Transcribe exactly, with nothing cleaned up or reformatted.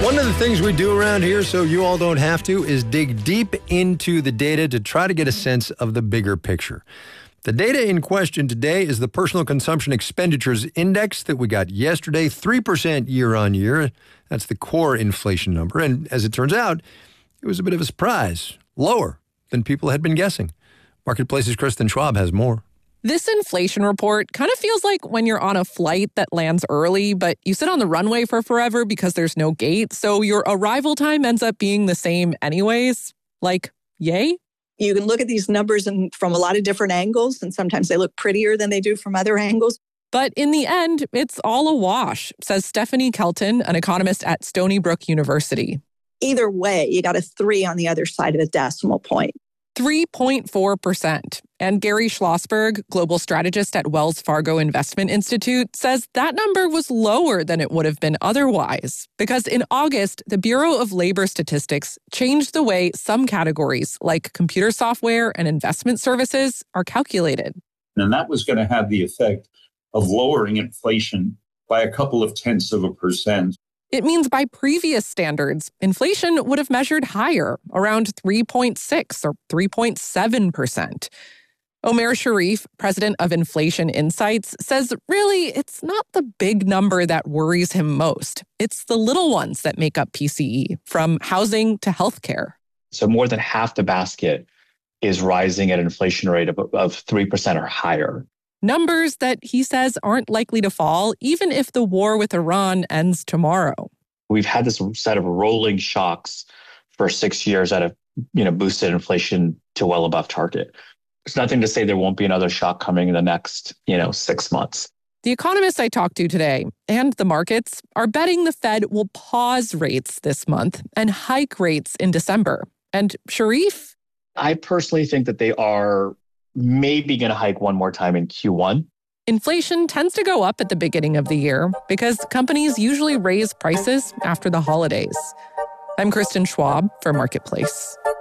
One of the things we do around here, so you all don't have to, is dig deep into the data to try to get a sense of the bigger picture. The data in question today is the Personal Consumption Expenditures Index that we got yesterday, three percent year on year. That's the core inflation number. And as it turns out, it was a bit of a surprise, lower than people had been guessing. Marketplace's Kristen Schwab has more. This inflation report kind of feels like when you're on a flight that lands early, but you sit on the runway for forever because there's no gate, so your arrival time ends up being the same anyways. Like, yay? You can look at these numbers in, from a lot of different angles, and sometimes they look prettier than they do from other angles. But in the end, it's all a wash, says Stephanie Kelton, an economist at Stony Brook University. Either way, you got a three on the other side of the decimal point. three point four percent. And Gary Schlossberg, global strategist at Wells Fargo Investment Institute, says that number was lower than it would have been otherwise. Because in August, the Bureau of Labor Statistics changed the way some categories, like computer software and investment services, are calculated. And that was going to have the effect of lowering inflation by a couple of tenths of a percent. It means by previous standards, inflation would have measured higher, around three point six or three point seven percent. Omer Sharif, president of Inflation Insights, says really it's not the big number that worries him most. It's the little ones that make up P C E, from housing to healthcare. So more than half the basket is rising at an inflation rate of, of three percent or higher. Numbers that he says aren't likely to fall even if the war with Iran ends tomorrow. We've had this set of rolling shocks for six years that have, you know, boosted inflation to well above target. There's nothing to say there won't be another shock coming in the next, you know, six months. The economists I talked to today and the markets are betting the Fed will pause rates this month and hike rates in December. And Sharif? I personally think that they are maybe going to hike one more time in Q one. Inflation tends to go up at the beginning of the year because companies usually raise prices after the holidays. I'm Kristen Schwab for Marketplace.